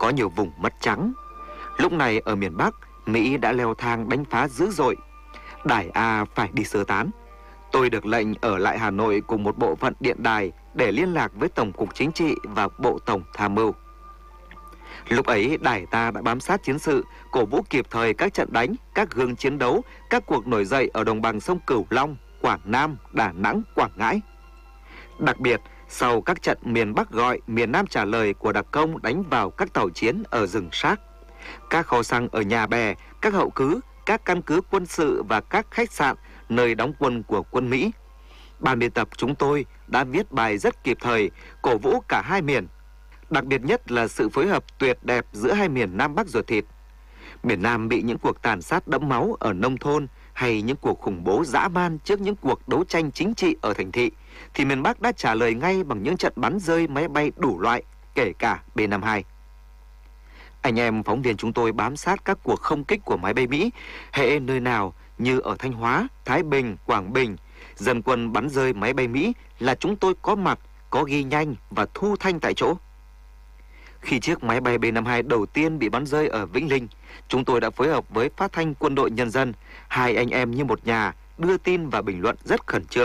có nhiều vùng mất trắng. Lúc này ở miền Bắc, Mỹ đã leo thang đánh phá dữ dội. Đài A phải đi sơ tán. Tôi được lệnh ở lại Hà Nội cùng một bộ phận điện đài để liên lạc với Tổng cục Chính trị và Bộ Tổng Tham mưu. Lúc ấy, đài ta đã bám sát chiến sự, cổ vũ kịp thời các trận đánh, các gương chiến đấu, các cuộc nổi dậy ở đồng bằng sông Cửu Long, Quảng Nam, Đà Nẵng, Quảng Ngãi. Đặc biệt, sau các trận miền Bắc gọi, miền Nam trả lời của đặc công đánh vào các tàu chiến ở rừng Sác, các kho xăng ở Nhà Bè, các hậu cứ, các căn cứ quân sự và các khách sạn nơi đóng quân của quân Mỹ. Ban biên tập chúng tôi đã viết bài rất kịp thời, cổ vũ cả hai miền. Đặc biệt nhất là sự phối hợp tuyệt đẹp giữa hai miền Nam Bắc ruột thịt. Miền Nam bị những cuộc tàn sát đẫm máu ở nông thôn hay những cuộc khủng bố dã man trước những cuộc đấu tranh chính trị ở thành thị, thì miền Bắc đã trả lời ngay bằng những trận bắn rơi máy bay đủ loại, kể cả B-52. Anh em phóng viên chúng tôi bám sát các cuộc không kích của máy bay Mỹ, hễ nơi nào như ở Thanh Hóa, Thái Bình, Quảng Bình, dân quân bắn rơi máy bay Mỹ là chúng tôi có mặt, có ghi nhanh và thu thanh tại chỗ. Khi chiếc máy bay B-52 đầu tiên bị bắn rơi ở Vĩnh Linh, chúng tôi đã phối hợp với Phát thanh Quân đội Nhân dân, hai anh em như một nhà, đưa tin và bình luận rất khẩn trương.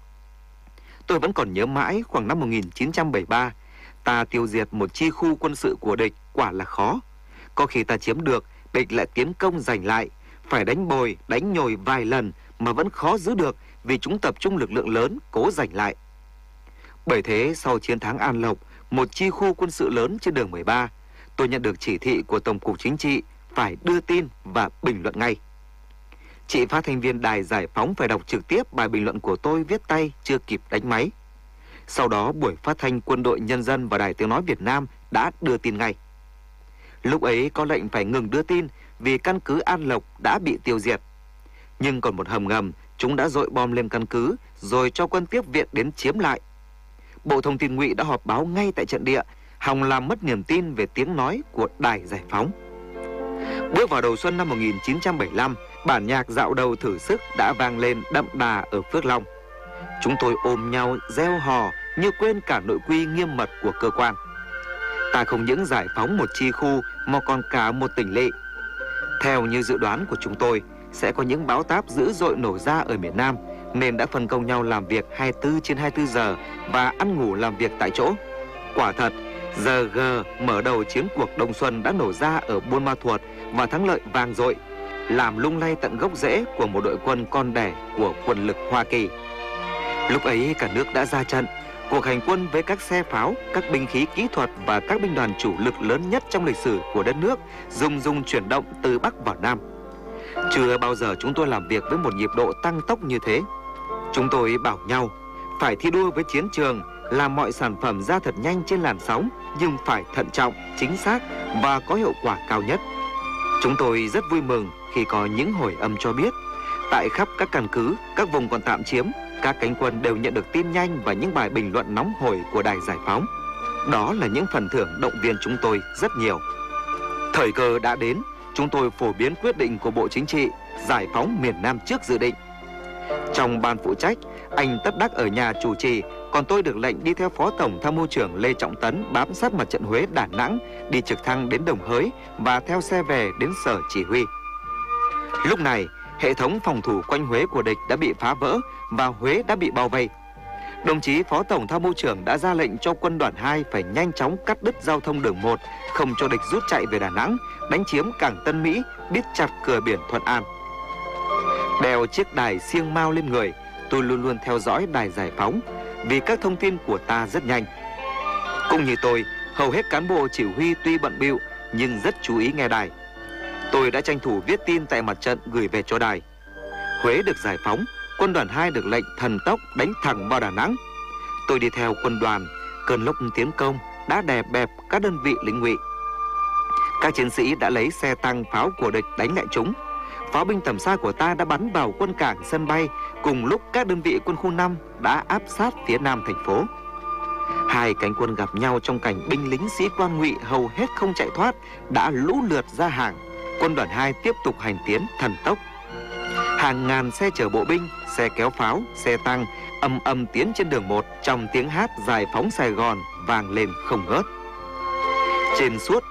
Tôi vẫn còn nhớ mãi khoảng năm 1973, ta tiêu diệt một chi khu quân sự của địch quả là khó. Có khi ta chiếm được, địch lại tiến công giành lại, phải đánh bồi, đánh nhồi vài lần mà vẫn khó giữ được vì chúng tập trung lực lượng lớn cố giành lại. Bởi thế, sau chiến thắng An Lộc, một chi khu quân sự lớn trên đường 13, tôi nhận được chỉ thị của Tổng cục Chính trị phải đưa tin và bình luận ngay. Chị phát thanh viên Đài Giải Phóng phải đọc trực tiếp bài bình luận của tôi viết tay chưa kịp đánh máy. Sau đó, buổi phát thanh Quân đội Nhân dân và Đài Tiếng nói Việt Nam đã đưa tin ngay. Lúc ấy có lệnh phải ngừng đưa tin vì căn cứ An Lộc đã bị tiêu diệt. Nhưng còn một hầm ngầm, chúng đã dội bom lên căn cứ rồi cho quân tiếp viện đến chiếm lại. Bộ Thông tin Ngụy đã họp báo ngay tại trận địa, hòng làm mất niềm tin về tiếng nói của Đài Giải Phóng. Bước vào đầu xuân năm 1975, bản nhạc dạo đầu thử sức đã vang lên đậm đà ở Phước Long. Chúng tôi ôm nhau reo hò như quên cả nội quy nghiêm mật của cơ quan. Ta không những giải phóng một chi khu mà còn cả một tỉnh lỵ. Theo như dự đoán của chúng tôi, sẽ có những bão táp dữ dội nổ ra ở miền Nam, nên đã phân công nhau làm việc 24/24 giờ và ăn ngủ làm việc tại chỗ. Quả thật, giờ G mở đầu chiến cuộc đông xuân đã nổ ra ở Buôn Ma Thuột và thắng lợi vang dội, làm lung lay tận gốc rễ của một đội quân con đẻ của quân lực Hoa Kỳ. Lúc ấy cả nước đã ra trận, cuộc hành quân với các xe pháo, các binh khí kỹ thuật và các binh đoàn chủ lực lớn nhất trong lịch sử của đất nước rung chuyển động từ Bắc vào Nam. Chưa bao giờ chúng tôi làm việc với một nhịp độ tăng tốc như thế. Chúng tôi bảo nhau phải thi đua với chiến trường, làm mọi sản phẩm ra thật nhanh trên làn sóng, nhưng phải thận trọng, chính xác và có hiệu quả cao nhất. Chúng tôi rất vui mừng khi có những hồi âm cho biết, tại khắp các căn cứ, các vùng còn tạm chiếm, các cánh quân đều nhận được tin nhanh và những bài bình luận nóng hổi của Đài Giải Phóng. Đó là những phần thưởng động viên chúng tôi rất nhiều. Thời cơ đã đến, chúng tôi phổ biến quyết định của Bộ Chính trị giải phóng miền Nam trước dự định. Trong ban phụ trách, anh Tất Đắc ở nhà chủ trì, còn tôi được lệnh đi theo Phó Tổng Tham mưu trưởng Lê Trọng Tấn bám sát mặt trận Huế Đà Nẵng, đi trực thăng đến Đồng Hới và theo xe về đến sở chỉ huy. Lúc này, hệ thống phòng thủ quanh Huế của địch đã bị phá vỡ và Huế đã bị bao vây. Đồng chí Phó Tổng Tham mưu trưởng đã ra lệnh cho quân đoàn 2 phải nhanh chóng cắt đứt giao thông đường 1, không cho địch rút chạy về Đà Nẵng, đánh chiếm cảng Tân Mỹ, bít chặt cửa biển Thuận An. Đeo chiếc đài siêng mao lên người, tôi luôn luôn theo dõi Đài Giải Phóng vì các thông tin của ta rất nhanh. Cũng như tôi, hầu hết cán bộ chỉ huy tuy bận bịu nhưng rất chú ý nghe đài. Tôi đã tranh thủ viết tin tại mặt trận gửi về cho đài. Huế được giải phóng, quân đoàn 2 được lệnh thần tốc đánh thẳng vào Đà Nẵng. Tôi đi theo quân đoàn, cơn lốc tiến công đã đè bẹp các đơn vị lính Ngụy. Các chiến sĩ đã lấy xe tăng pháo của địch đánh lại chúng. Pháo binh tầm xa của ta đã bắn vào quân cảng sân bay, cùng lúc các đơn vị quân khu 5 đã áp sát phía nam thành phố. Hai cánh quân gặp nhau trong cảnh binh lính sĩ quan Ngụy hầu hết không chạy thoát, đã lũ lượt ra hàng. Quân đoàn 2 tiếp tục hành tiến thần tốc. Hàng ngàn xe chở bộ binh, xe kéo pháo, xe tăng ầm tiến trên đường 1 trong tiếng hát Giải phóng Sài Gòn vang lên không ngớt. Trên suốt